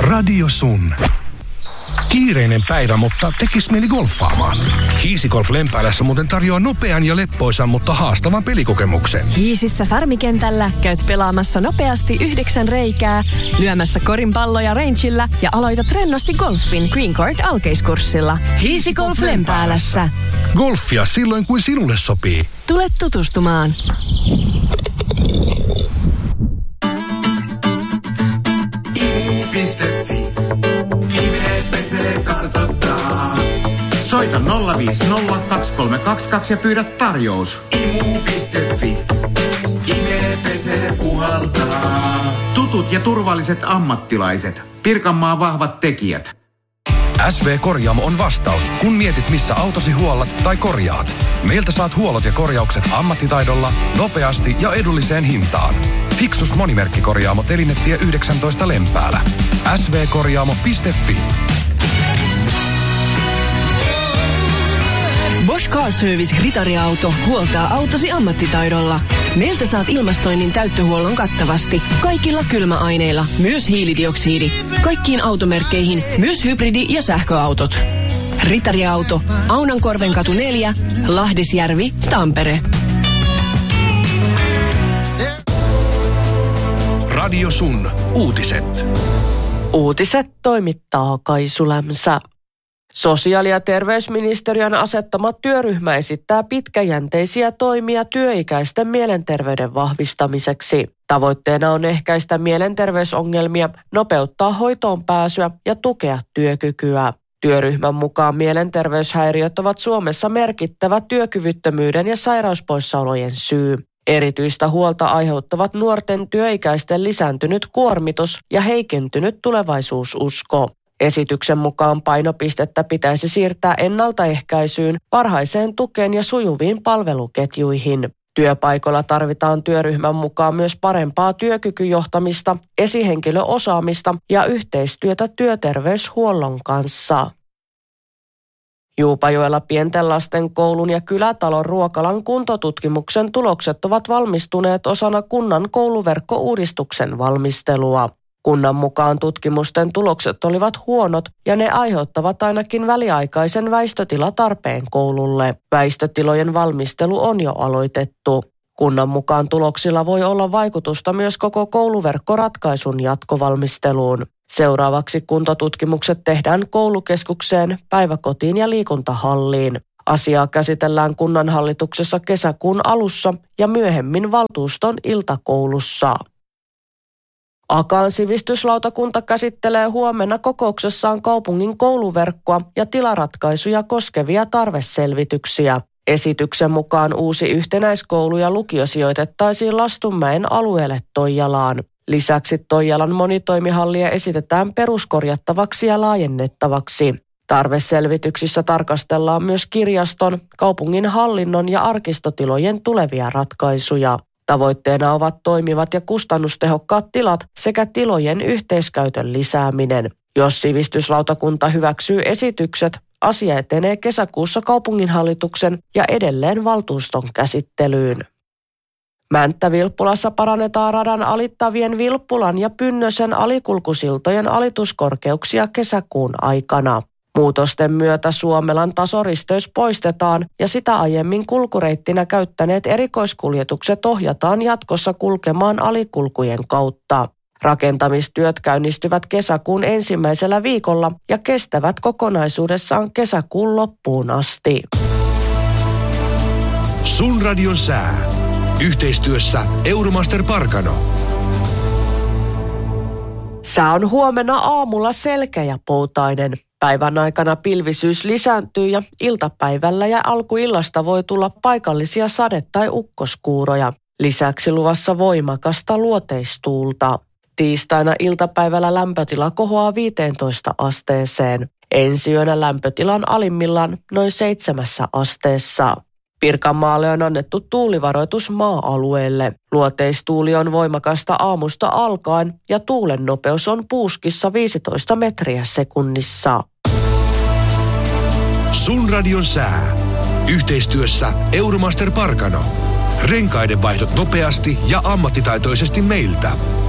Radio Sun. Kiireinen päivä, mutta tekis mieli golfaamaan. Hiisigolf Lempäälässä muuten tarjoaa nopean ja leppoisan, mutta haastavan pelikokemuksen. Hiisissä Farmikentällä käyt pelaamassa nopeasti 9 reikää, lyömässä korinpalloja rangeillä ja aloitat rennosti golfin Green Court alkeiskurssilla. Hiisigolf Lempäälässä. Golfia silloin, kun sinulle sopii. Tule tutustumaan. Imu.fi. Ihminen pesee kartoittaa. Soita 050 2322 ja pyydä tarjous. Imu.fi. Ihminen pesee puhaltaa. Tutut ja turvalliset ammattilaiset. Pirkanmaan vahvat tekijät. SV Korjaamo on vastaus, kun mietit missä autosi huollat tai korjaat. Meiltä saat huollot ja korjaukset ammattitaidolla, nopeasti ja edulliseen hintaan. Fixus Monimerkkikorjaamo Telinetie 19 Lempäälä. svkorjaamo.fi. Bosch Car Service Ritariauto huoltaa autosi ammattitaidolla. Meiltä saat ilmastoinnin täyttöhuollon kattavasti. Kaikilla kylmäaineilla, myös hiilidioksidi. Kaikkiin automerkkeihin, myös hybridi- ja sähköautot. Ritariauto, Aunankorvenkatu 4, Lahdisjärvi, Tampere. Radio Sun. Uutiset. Uutiset toimittaa Kaisu Lämsä. Sosiaali- ja terveysministeriön asettama työryhmä esittää pitkäjänteisiä toimia työikäisten mielenterveyden vahvistamiseksi. Tavoitteena on ehkäistä mielenterveysongelmia, nopeuttaa hoitoon pääsyä ja tukea työkykyä. Työryhmän mukaan mielenterveyshäiriöt ovat Suomessa merkittävä työkyvyttömyyden ja sairauspoissaolojen syy. Erityistä huolta aiheuttavat nuorten työikäisten lisääntynyt kuormitus ja heikentynyt tulevaisuususko. Esityksen mukaan painopistettä pitäisi siirtää ennaltaehkäisyyn, varhaiseen tukeen ja sujuviin palveluketjuihin. Työpaikoilla tarvitaan työryhmän mukaan myös parempaa työkykyjohtamista, esihenkilöosaamista ja yhteistyötä työterveyshuollon kanssa. Juupajoella pienten lasten koulun ja kylätalon ruokalan kuntotutkimuksen tulokset ovat valmistuneet osana kunnan kouluverkkouudistuksen valmistelua. Kunnan mukaan tutkimusten tulokset olivat huonot ja ne aiheuttavat ainakin väliaikaisen väistötilatarpeen koululle. Väistötilojen valmistelu on jo aloitettu. Kunnan mukaan tuloksilla voi olla vaikutusta myös koko kouluverkkoratkaisun jatkovalmisteluun. Seuraavaksi kuntotutkimukset tehdään koulukeskukseen, päiväkotiin ja liikuntahalliin. Asiaa käsitellään kunnanhallituksessa kesäkuun alussa ja myöhemmin valtuuston iltakoulussa. Akaan sivistyslautakunta käsittelee huomenna kokouksessaan kaupungin kouluverkkoa ja tilaratkaisuja koskevia tarveselvityksiä. Esityksen mukaan uusi yhtenäiskoulu ja lukio sijoitettaisiin Lastunmäen alueelle Toijalaan. Lisäksi Toijalan monitoimihallia esitetään peruskorjattavaksi ja laajennettavaksi. Tarveselvityksissä tarkastellaan myös kirjaston, kaupungin hallinnon ja arkistotilojen tulevia ratkaisuja. Tavoitteena ovat toimivat ja kustannustehokkaat tilat sekä tilojen yhteiskäytön lisääminen. Jos sivistyslautakunta hyväksyy esitykset, asia etenee kesäkuussa kaupunginhallituksen ja edelleen valtuuston käsittelyyn. Mänttä-Vilppulassa parannetaan radan alittavien Vilppulan ja Pynnösen alikulkusiltojen alituskorkeuksia kesäkuun aikana. Muutosten myötä Suomelan tasoristeys poistetaan ja sitä aiemmin kulkureittinä käyttäneet erikoiskuljetukset ohjataan jatkossa kulkemaan alikulkujen kautta. Rakentamistyöt käynnistyvät kesäkuun ensimmäisellä viikolla ja kestävät kokonaisuudessaan kesäkuun loppuun asti. Sun radion sää. Yhteistyössä Euromaster Parkano. Sää on huomenna aamulla selkeä ja poutainen. Päivän aikana pilvisyys lisääntyy ja iltapäivällä ja alkuillasta voi tulla paikallisia sade- tai ukkoskuuroja. Lisäksi luvassa voimakasta luoteistuulta. Tiistaina iltapäivällä lämpötila kohoaa 15 asteeseen. Ensi yönä lämpötilan alimmillaan noin 7 asteessa. Pirkanmaalle on annettu tuulivaroitus maa-alueelle. Luoteistuuli on voimakasta aamusta alkaen ja tuulen nopeus on puuskissa 15 metriä sekunnissa. Sun radion sää. Yhteistyössä Euromaster Parkano. Renkaiden vaihdot nopeasti ja ammattitaitoisesti meiltä.